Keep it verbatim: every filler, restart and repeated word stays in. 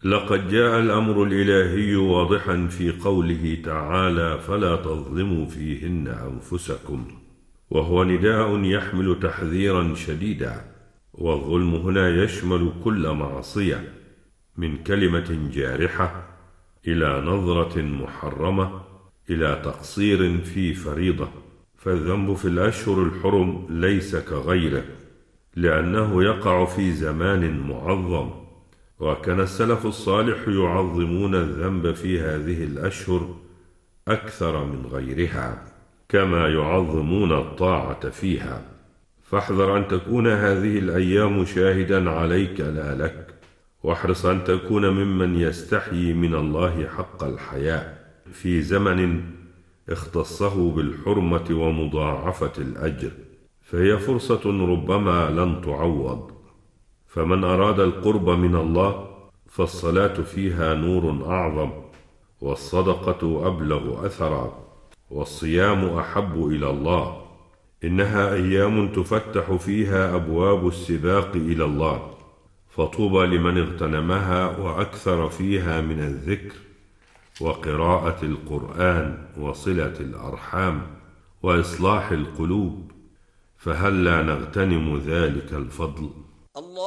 لقد جاء الأمر الإلهي واضحا في قوله تعالى: فلا تظلموا فيهن أنفسكم، وهو نداء يحمل تحذيرا شديدا. والظلم هنا يشمل كل معصية، من كلمة جارحة إلى نظرة محرمة إلى تقصير في فريضة. فالذنب في الأشهر الحرم ليس كغيره، لأنه يقع في زمان معظم، وكان السلف الصالح يعظمون الذنب في هذه الأشهر أكثر من غيرها، كما يعظمون الطاعة فيها. فاحذر أن تكون هذه الأيام شاهدا عليك لا لك، واحرص أن تكون ممن يستحيي من الله حق الحياء في زمن اختصه بالحرمة ومضاعفة الأجر، فهي فرصة ربما لن تعوض. فمن أراد القرب من الله فالصلاة فيها نور أعظم، والصدقة أبلغ أثرا، والصيام أحب إلى الله. إنها أيام تفتح فيها أبواب السباق إلى الله، فطوبى لمن اغتنمها وأكثر فيها من الذكر وقراءة القرآن وصلة الأرحام وإصلاح القلوب، فهل لا نغتنم ذلك الفضل؟